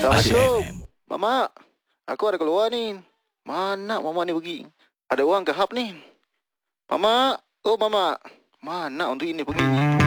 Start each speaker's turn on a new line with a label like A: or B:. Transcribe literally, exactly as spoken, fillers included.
A: Pasir
B: Assalamualaikum.
A: F M.
B: Mama, aku ada keluar ni. Mana mama ni pergi? Ada orang ke hub ni? Mama, oh mama. Mana untuk ini pergi ni?